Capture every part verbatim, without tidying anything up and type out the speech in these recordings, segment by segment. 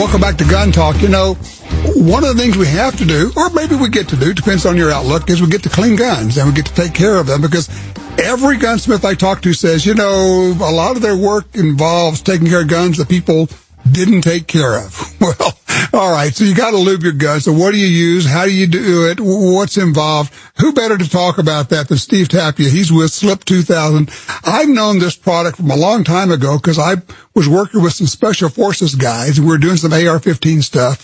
welcome back to Gun Talk. You know, one of the things we have to do, or maybe we get to do, depends on your outlook, is we get to clean guns and we get to take care of them, because every gunsmith I talk to says, you know, a lot of their work involves taking care of guns that people didn't take care of. Well, all right, so you got to lube your guns. So what do you use? How do you do it? What's involved? Who better to talk about that than Steve Tapia? He's with Slip two thousand. I've known this product from a long time ago because I was working with some Special Forces guys. We were doing some A R fifteen stuff,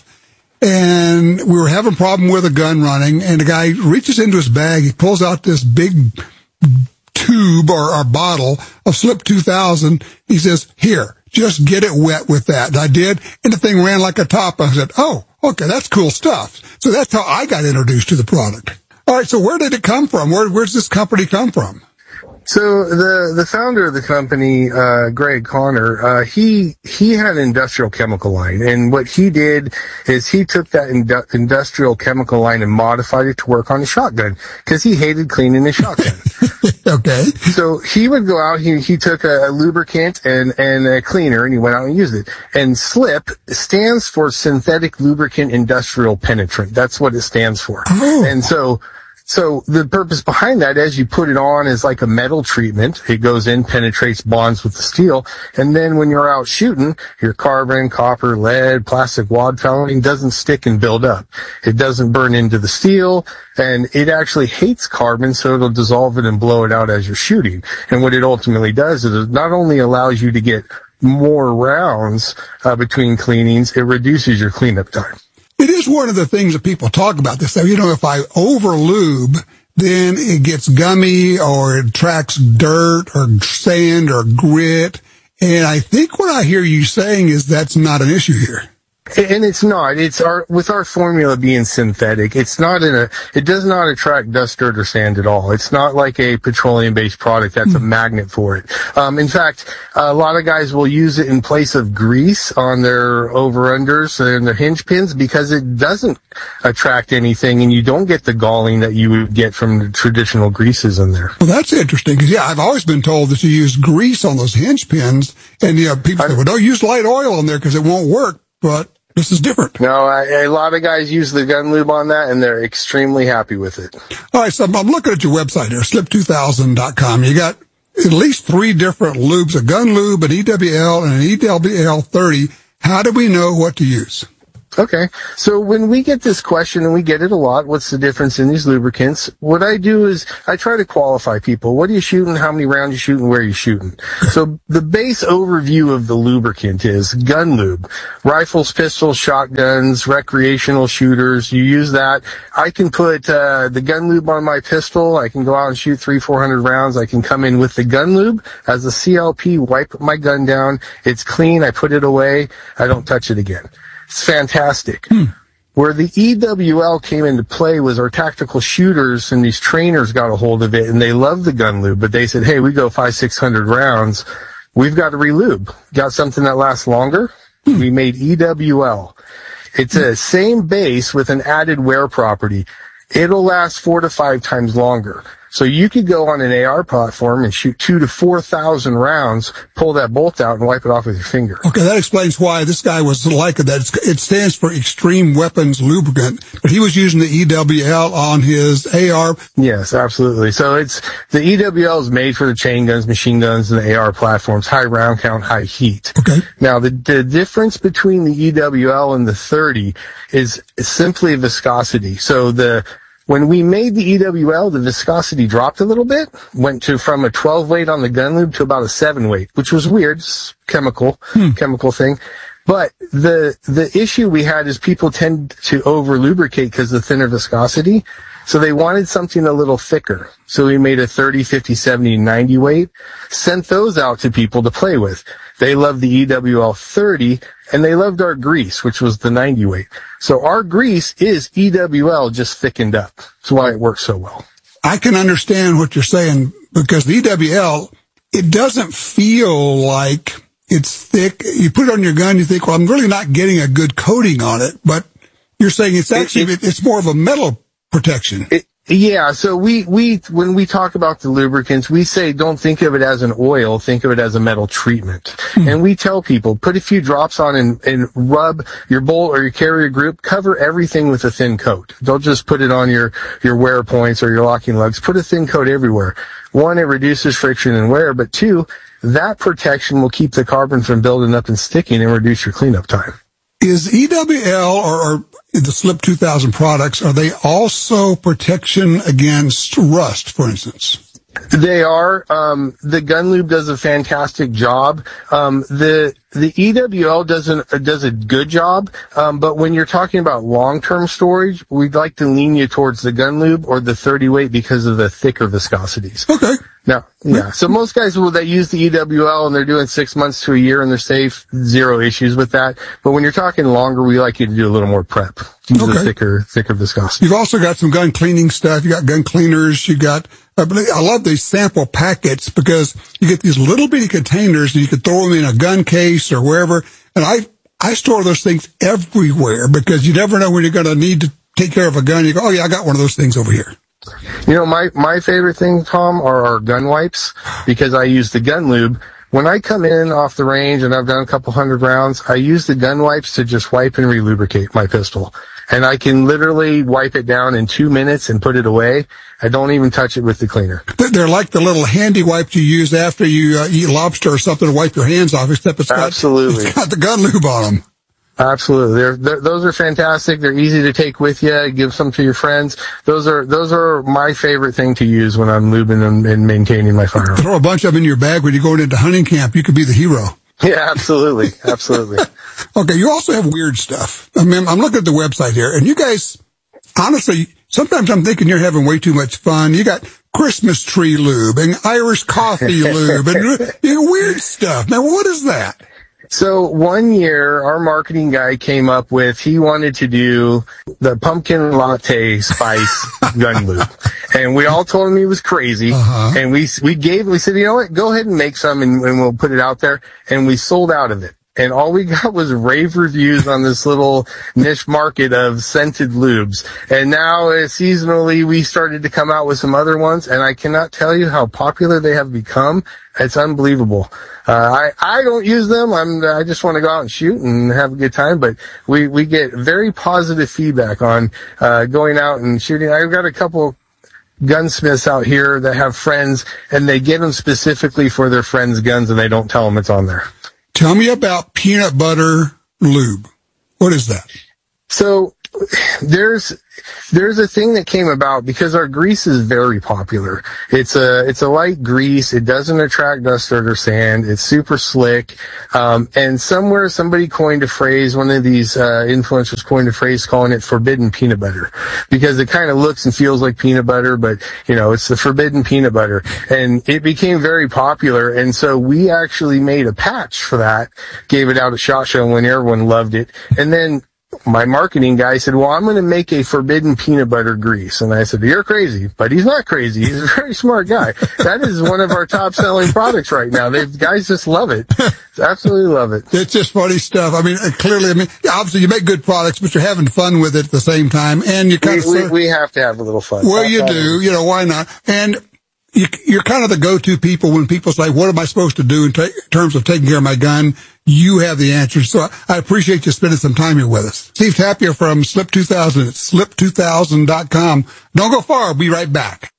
and we were having a problem with a gun running, and the guy reaches into his bag. He pulls out this big tube or, or bottle of Slip two thousand. He says, here, just get it wet with that. And I did, and the thing ran like a top. I said, oh, okay, that's cool stuff. So that's how I got introduced to the product. All right, so where did it come from? Where, where's this company come from? So the the founder of the company, uh, Greg Connor, uh, he he had an industrial chemical line, and what he did is he took that indu- industrial chemical line and modified it to work on a shotgun because he hated cleaning his shotgun. Okay. So he would go out, he he took a, a lubricant and and a cleaner, and he went out and used it. And SLIP stands for Synthetic Lubricant Industrial Penetrant. That's what it stands for. Oh. And so. So the purpose behind that, as you put it on, is like a metal treatment. It goes in, penetrates, bonds with the steel, and then when you're out shooting, your carbon, copper, lead, plastic wad fouling doesn't stick and build up. It doesn't burn into the steel, and it actually hates carbon, so it'll dissolve it and blow it out as you're shooting. And what it ultimately does is it not only allows you to get more rounds uh, between cleanings, it reduces your cleanup time. It is one of the things that people talk about this. So, you know, if I over lube, then it gets gummy or it tracks dirt or sand or grit. And I think what I hear you saying is that's not an issue here. And it's not. It's our, with our formula being synthetic, it's not in a, it does not attract dust, dirt, or sand at all. It's not like a petroleum-based product that's a magnet for it. Um, in fact, a lot of guys will use it in place of grease on their over-unders and their hinge pins because it doesn't attract anything, and you don't get the galling that you would get from the traditional greases in there. Well, that's interesting because, yeah, I've always been told that you use grease on those hinge pins, and, you know, people I, say, well, don't use light oil on there because it won't work, but this is different. No, I, a lot of guys use the gun lube on that, and they're extremely happy with it. All right, so I'm, I'm looking at your website here, slip two thousand dot com. You got at least three different lubes, a gun lube, an E W L, and an E W L thirty. How do we know what to use? Okay. So when we get this question, and we get it a lot, what's the difference in these lubricants? What I do is I try to qualify people. What are you shooting? How many rounds you shooting? Where are you shooting? So the base overview of the lubricant is gun lube. Rifles, pistols, shotguns, recreational shooters. You use that. I can put uh, the gun lube on my pistol. I can go out and shoot three, four hundred rounds. I can come in with the gun lube as a C L P, wipe my gun down. It's clean. I put it away. I don't touch it again. It's fantastic. Hmm. Where the E W L came into play was our tactical shooters and these trainers got a hold of it, and they love the gun lube, but they said, hey, we go five, six hundred rounds. We've got to relube. Got something that lasts longer? Hmm. We made E W L. It's a same base with an added wear property. It'll last four to five times longer. So you could go on an A R platform and shoot two to four thousand rounds, pull that bolt out, and wipe it off with your finger. Okay, that explains why this guy was like that. It's, it stands for Extreme Weapons Lubricant, but he was using the E W L on his A R. Yes, absolutely. So it's the E W L is made for the chain guns, machine guns, and the A R platforms. High round count, high heat. Okay. Now the the difference between the E W L and the thirty is simply viscosity. So the When we made the E W L, the viscosity dropped a little bit, went to from a twelve weight on the gun lube to about a seven weight, which was weird, it's chemical, hmm. chemical thing. But the the issue we had is people tend to over lubricate because of the thinner viscosity. So they wanted something a little thicker. So we made a thirty, fifty, seventy, ninety weight, sent those out to people to play with. They loved the E W L thirty, and they loved our grease, which was the ninety weight. So our grease is E W L just thickened up. That's why it works so well. I can understand what you're saying, because the E W L, it doesn't feel like it's thick. You put it on your gun, you think, well, I'm really not getting a good coating on it, but you're saying it's actually, it, it, it's more of a metal protection. It, Yeah, so we, we, when we talk about the lubricants, we say don't think of it as an oil, think of it as a metal treatment. Mm. And we tell people, put a few drops on and, and rub your bolt or your carrier group, cover everything with a thin coat. Don't just put it on your, your wear points or your locking lugs. Put a thin coat everywhere. One, it reduces friction and wear, but two, that protection will keep the carbon from building up and sticking and reduce your cleanup time. Is E W L or, or the Slip two thousand products, are they also protection against rust, for instance? They are. Um, the Gun Lube does a fantastic job. Um, the the E W L does an, does a good job, um, but when you're talking about long-term storage, we'd like to lean you towards the Gun Lube or the thirty weight because of the thicker viscosities. Okay. Now, yeah. So most guys will, they use the E W L and they're doing six months to a year and they're safe. Zero issues with that. But when you're talking longer, we like you to do a little more prep. Use okay. a thicker, thicker viscosity. You've also got some gun cleaning stuff. You got gun cleaners. You got, I love these sample packets because you get these little bitty containers and you can throw them in a gun case or wherever. And I, I store those things everywhere because you never know when you're going to need to take care of a gun. You go, oh yeah, I got one of those things over here. You know, my, my favorite thing, Tom, are our gun wipes because I use the Gun Lube. When I come in off the range and I've done a couple hundred rounds, I use the gun wipes to just wipe and relubricate my pistol. And I can literally wipe it down in two minutes and put it away. I don't even touch it with the cleaner. They're like the little handy wipes you use after you uh, eat lobster or something to wipe your hands off, except it's got, Absolutely. it's got the Gun Lube on them. Absolutely. They're, they're, those are fantastic. They're easy to take with you. Give some to your friends. Those are, those are my favorite thing to use when I'm lubing and, and maintaining my firearm. Throw a bunch of them in your bag when you're going into hunting camp. You could be the hero. Yeah, absolutely. Absolutely. Okay. You also have weird stuff. I mean, I'm looking at the website here and you guys, honestly, sometimes I'm thinking you're having way too much fun. You got Christmas tree lube and Irish coffee lube and you know, weird stuff. Man, what is that? So one year, our marketing guy came up with, he wanted to do the pumpkin latte spice gun lube. And we all told him he was crazy. Uh-huh. And we, we gave, we said, you know what, go ahead and make some and, and we'll put it out there. And we sold out of it. And all we got was rave reviews on this little niche market of scented lubes. And now, uh, seasonally, we started to come out with some other ones, and I cannot tell you how popular they have become. It's unbelievable. Uh, I, I don't use them. I'm, I just want to go out and shoot and have a good time, but we, we get very positive feedback on, uh, going out and shooting. I've got a couple gunsmiths out here that have friends, and they get them specifically for their friends' guns, and they don't tell them it's on there. Tell me about peanut butter lube. What is that? So there's there's a thing that came about because our grease is very popular. It's a it's a light grease. It doesn't attract dust, dirt, or sand. It's super slick. Um, and somewhere somebody coined a phrase. One of these uh, influencers coined a phrase calling it forbidden peanut butter because it kind of looks and feels like peanut butter, but you know it's the forbidden peanut butter. And it became very popular. And so we actually made a patch for that. Gave it out at SHOT Show when everyone loved it. And then my marketing guy said, well, I'm going to make a forbidden peanut butter grease. And I said, you're crazy, but he's not crazy. He's a very smart guy. That is one of our top selling products right now. They guys just love it. Absolutely love it. It's just funny stuff. I mean, clearly, I mean, obviously you make good products, but you're having fun with it at the same time. And you kind we, of, we, we have to have a little fun. Well, you do, you know, why not? And you, you're kind of the go-to people when people say, what am I supposed to do in ta- terms of taking care of my gun? You have the answers. So I appreciate you spending some time here with us. Steve Tapia from Slip two thousand at slip two thousand dot com. Don't go far. I'll be right back.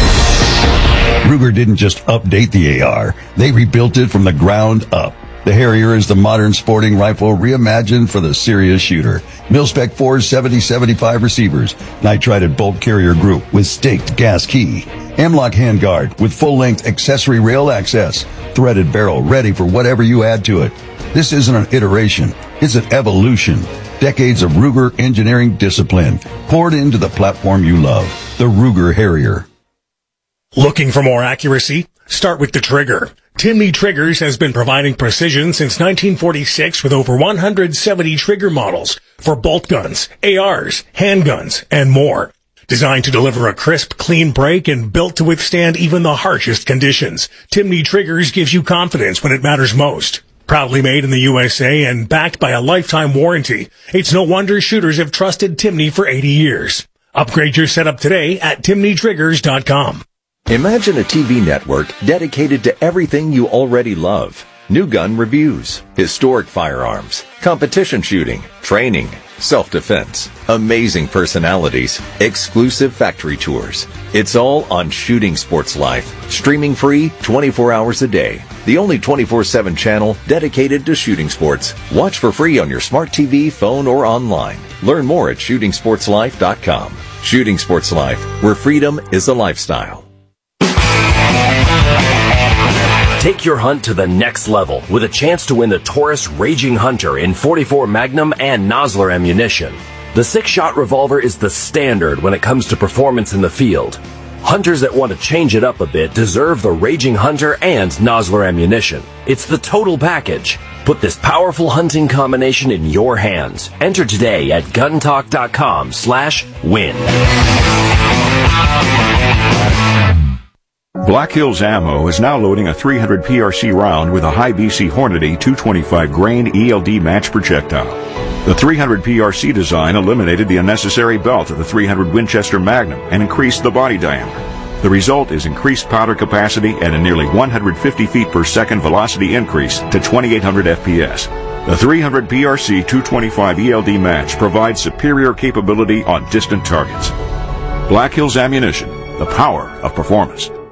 Ruger didn't just update the A R. They rebuilt it from the ground up. The Harrier is the modern sporting rifle reimagined for the serious shooter. Mil-spec four seventy seventy-five receivers, nitrided bolt carrier group with staked gas key, M-LOK handguard with full-length accessory rail access, threaded barrel ready for whatever you add to it. This isn't an iteration, it's an evolution. Decades of Ruger engineering discipline poured into the platform you love, the Ruger Harrier. Looking for more accuracy? Start with the trigger. Timney Triggers has been providing precision since nineteen forty-six with over one hundred seventy trigger models for bolt guns, A Rs, handguns, and more. Designed to deliver a crisp, clean break and built to withstand even the harshest conditions, Timney Triggers gives you confidence when it matters most. Proudly made in the U S A and backed by a lifetime warranty, it's no wonder shooters have trusted Timney for eighty years. Upgrade your setup today at timney triggers dot com. Imagine a T V network dedicated to everything you already love. New gun reviews, historic firearms, competition shooting, training, self-defense, amazing personalities, exclusive factory tours. It's all on Shooting Sports Life, streaming free twenty-four hours a day. The only twenty-four seven channel dedicated to shooting sports. Watch for free on your smart T V, phone, or online. Learn more at shooting sports life dot com. Shooting Sports Life, where freedom is a lifestyle. Take your hunt to the next level with a chance to win the Taurus Raging Hunter in forty-four Magnum and Nosler ammunition. The six-shot revolver is the standard when it comes to performance in the field. Hunters that want to change it up a bit deserve the Raging Hunter and Nosler ammunition. It's the total package. Put this powerful hunting combination in your hands. Enter today at gun talk dot com slash win. Black Hills Ammo is now loading a three hundred P R C round with a high B C Hornady two twenty-five grain E L D match projectile. The three hundred P R C design eliminated the unnecessary belt of the three hundred Winchester Magnum and increased the body diameter. The result is increased powder capacity and a nearly one hundred fifty feet per second velocity increase to twenty-eight hundred F P S. The three hundred P R C two twenty-five E L D match provides superior capability on distant targets. Black Hills Ammunition, the power of performance.